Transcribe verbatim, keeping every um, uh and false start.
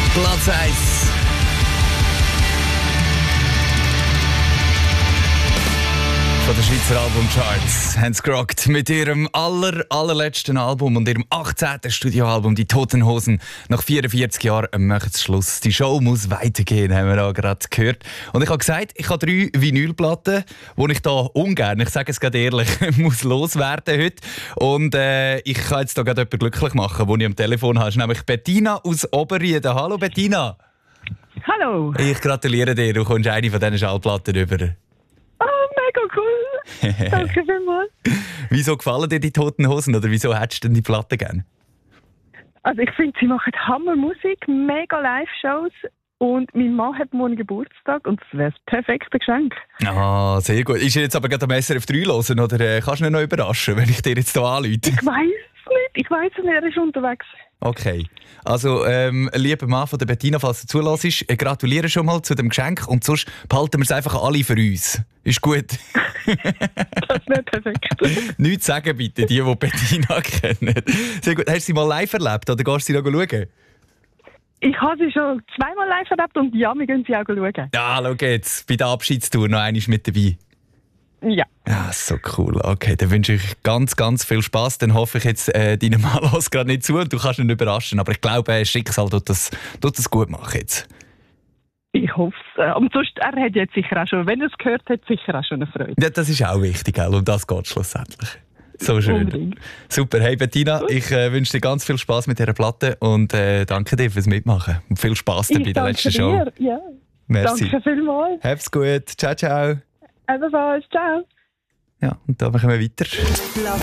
Platz eins. Von den Schweizer Albumcharts haben sie gerockt mit ihrem aller, allerletzten Album und ihrem achtzehnten Studioalbum «Die Toten Hosen». Nach vierundvierzig Jahren machen sie Schluss. Die Show muss weitergehen, haben wir da gerade gehört. Und ich habe gesagt, ich habe drei Vinylplatten, die ich da ungern, ich sage es gerade ehrlich, muss loswerden heute. Und äh, ich kann jetzt da gerade jemanden glücklich machen, den ich am Telefon habe. Das ist nämlich Bettina aus Oberrieden. Hallo Bettina. Hallo. Ich gratuliere dir, du kommst eine von diesen Schallplatten rüber. Mega cool. Danke vielmals. Wieso gefallen dir die Toten Hosen oder wieso hättest du denn die Platte gerne? Also ich finde, sie machen Hammermusik, mega Live-Shows und mein Mann hat morgen Geburtstag und das wäre das perfekte Geschenk. Ah, sehr gut. Ist er jetzt aber gerade am S R F drei hören oder äh, kannst du ihn noch überraschen, wenn ich dir jetzt hier anrufe? Ich weiss es nicht. Ich weiss es nicht, er ist unterwegs. Okay. Also, ähm, lieber Mann von der Bettina, falls du zulässt, äh, gratuliere schon mal zu dem Geschenk und sonst behalten wir es einfach alle für uns. Ist gut? Das wäre perfekt. Nichts sagen bitte, die, die Bettina kennen. Sehr gut. Hast du sie mal live erlebt oder gehst du sie noch schauen? Ich habe sie schon zweimal live erlebt und ja, wir gehen sie auch schauen. Ja, schau jetzt. Bei der Abschiedstour noch einmal mit dabei. Ja. Ja, so cool. Okay, dann wünsche ich ganz, ganz viel Spass. Dann hoffe ich jetzt, äh, deinem Mann lässt gerade nicht zu und du kannst ihn überraschen. Aber ich glaube, das Schicksal tut das, tut das gut machen jetzt. Ich hoffe es. Aber sonst, er hat jetzt sicher auch schon, wenn er es gehört hat, sicher auch schon eine Freude. Ja, das ist auch wichtig, gell? Um das geht es schlussendlich. So schön. Unbedingt. Super. Hey Bettina, ich äh, wünsche dir ganz viel Spass mit dieser Platte und äh, danke dir fürs Mitmachen. Und viel Spass dann bei der letzten Show. Dir. Ja. Merci. Danke vielmals. Hab's gut. Ciao, ciao. Ebenfalls. Ciao. Ja, und da machen wir weiter.